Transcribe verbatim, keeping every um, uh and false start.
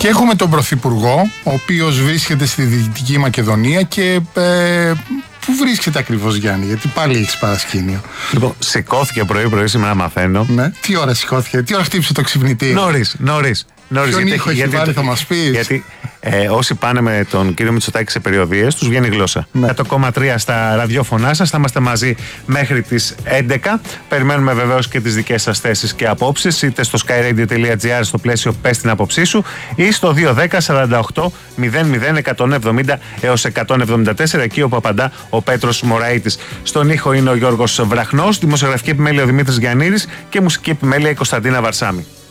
Και έχουμε τον Πρωθυπουργό, ο οποίος βρίσκεται στη Δυτική Μακεδονία και ε, πού βρίσκεται ακριβώς, Γιάννη, γιατί πάλι έχεις παρασκήνιο. Λοιπόν, σηκώθηκε πρωί-πρωί σήμερα, μαθαίνω. Ναι. Τι ώρα σηκώθηκε, τι ώρα χτύπησε το ξυπνητήρι? Νωρίς, νωρίς. Νωρίς, Ποιον ήχο έχει βάλει, θα μας πεις? Γιατί ε, όσοι πάνε με τον κύριο Μητσοτάκη σε περιοδίες, τους βγαίνει γλώσσα. Ναι. εκατό κόμμα τρία στα ραδιόφωνά σας, θα είμαστε μαζί μέχρι τις έντεκα. Περιμένουμε βεβαίως και τις δικές σας θέσεις και απόψεις, είτε στο skyradio τελεία gr στο πλαίσιο πες την άποψή σου, ή στο δύο ένα μηδέν σαράντα οκτώ μηδέν μηδέν εκατόν εβδομήντα έως εκατόν εβδομήντα τέσσερα, εκεί όπου απαντά ο Πέτρος Μωραΐτης. Στον ήχο είναι ο Γιώργος Βραχνός, δημοσιογραφική επιμέλεια ο Δημήτρης Γιαννήρης και μουσική επιμέλεια η Κωνσταντίνα Βαρσάμη.